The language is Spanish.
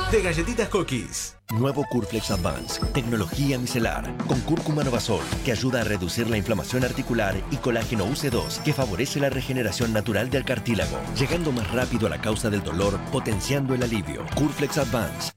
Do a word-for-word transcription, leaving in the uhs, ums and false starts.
de Galletitas Cookies. Nuevo Curflex Advance, tecnología micelar, con cúrcuma Novasol, que ayuda a reducir la inflamación articular, y colágeno U C dos, que favorece la regeneración natural del cartílago, llegando más rápido a la causa del dolor, potenciando el alivio. Curflex Advance,